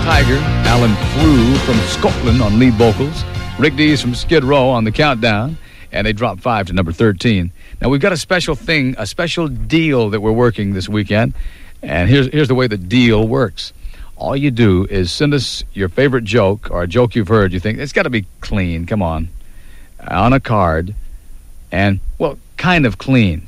Tiger, Alan Frew from Scotland on lead vocals, Rick Dees from Skid Row on the countdown, and they dropped 5 to number 13. Now, we've got a special deal that we're working this weekend, and here's the way the deal works. All you do is send us your favorite joke or a joke you've heard. You think, it's got to be clean, come on a card, and, well, kind of clean.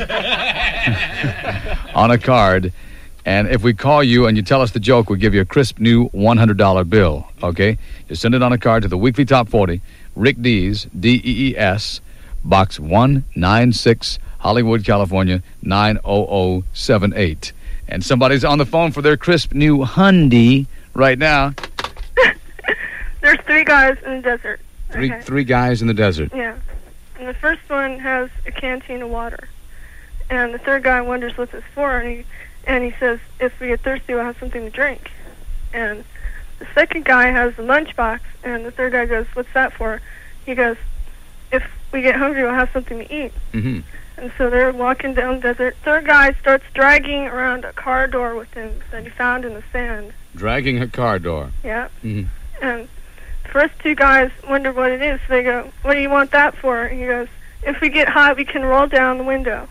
On a card. And if we call you and you tell us the joke, we'll give you a crisp new $100 bill, okay? You send it on a card to the Weekly Top 40, Rick Dees, D-E-E-S, Box 196, Hollywood, California, 90078. And somebody's on the phone for their crisp new Hyundai right now. There's 3 guys in the desert. Three guys in the desert. Yeah. And the first one has a canteen of water. And the third guy wonders what it's for, and he says, if we get thirsty, we'll have something to drink. And the second guy has a lunchbox, and the third guy goes, what's that for? He goes, if we get hungry, we'll have something to eat. Mm-hmm. And so they're walking down the desert. Third guy starts dragging around a car door with him that he found in the sand. Dragging a car door. Yeah. Mm-hmm. And the first 2 guys wonder what it is. So they go, what do you want that for? And he goes, if we get hot, we can roll down the window.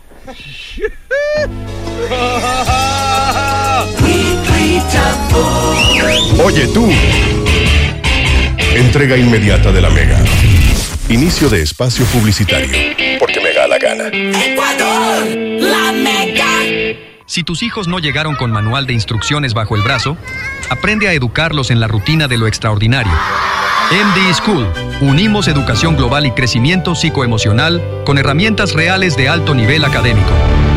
Oye tú, entrega inmediata de la Mega. Inicio de espacio publicitario, porque me da la gana. Ecuador, la Mega. Si tus hijos no llegaron con manual de instrucciones bajo el brazo, aprende a educarlos en la rutina de lo extraordinario. MD School. Unimos educación global y crecimiento psicoemocional con herramientas reales de alto nivel académico.